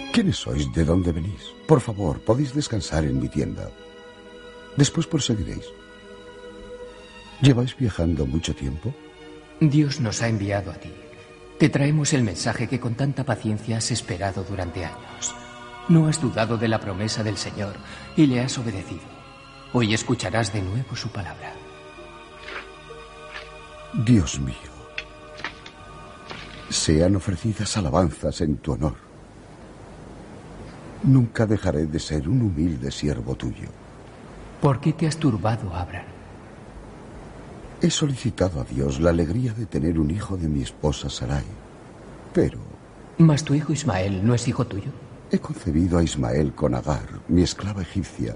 ¿Quiénes sois? ¿De dónde venís? Por favor, podéis descansar en mi tienda. Después proseguiréis. ¿Lleváis viajando mucho tiempo? Dios nos ha enviado a ti. Te traemos el mensaje que con tanta paciencia has esperado durante años. No has dudado de la promesa del Señor y le has obedecido. Hoy escucharás de nuevo su palabra. Dios mío, sean ofrecidas alabanzas en tu honor. Nunca dejaré de ser un humilde siervo tuyo. ¿Por qué te has turbado, Abraham? He solicitado a Dios la alegría de tener un hijo de mi esposa Sarai, pero... ¿Mas tu hijo Ismael no es hijo tuyo? He concebido a Ismael con Agar, mi esclava egipcia.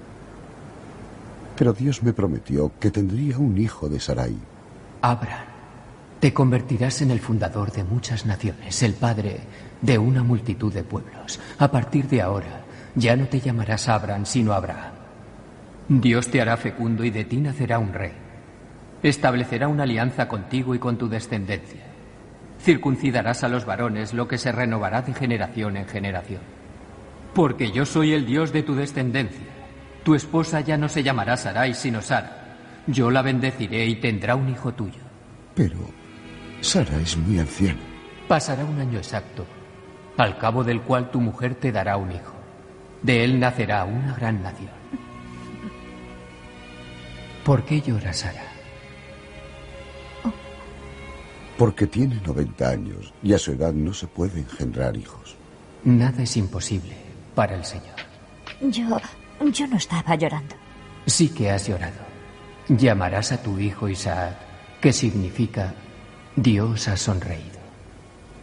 Pero Dios me prometió que tendría un hijo de Sarai. Abraham, te convertirás en el fundador de muchas naciones, el padre de una multitud de pueblos. A partir de ahora, ya no te llamarás Abraham, sino Abraham. Dios te hará fecundo y de ti nacerá un rey. Establecerá una alianza contigo y con tu descendencia. Circuncidarás a los varones, lo que se renovará de generación en generación. Porque yo soy el Dios de tu descendencia. Tu esposa ya no se llamará Sarai, sino Sara. Yo la bendeciré y tendrá un hijo tuyo. Pero Sara es muy anciana. Pasará un año exacto, al cabo del cual tu mujer te dará un hijo. De él nacerá una gran nación. ¿Por qué llora Sara? Porque tiene 90 años y a su edad no se puede engendrar hijos. Nada es imposible para el Señor. Yo no estaba llorando. Sí que has llorado. Llamarás a tu hijo Isaac, que significa Dios ha sonreído.